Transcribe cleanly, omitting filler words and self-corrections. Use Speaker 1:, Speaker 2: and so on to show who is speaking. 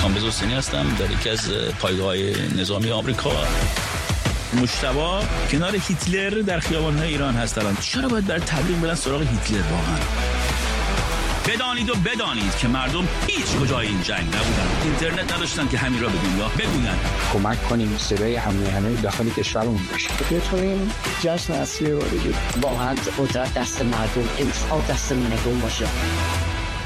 Speaker 1: کامبیز حسینی هستم در یکی از پایگاه‌های نظامی آمریکا. مجتبی کنار هیتلر در خیابان‌های ایران هست الان. چرا باید بر تبلیغ برن سراغ هیتلر واقعا؟ بدانید که مردم هیچ کجای این جنگ نبودن، اینترنت نداشتن که همین را به دنیا بگوین.
Speaker 2: کمک کنیم صدای همه داخل کشورمون بشه.
Speaker 3: بتونیم جشن اصلی رو بگیریم.
Speaker 4: واقعا قدرت دست مردم، انصاف دست مردم باشه.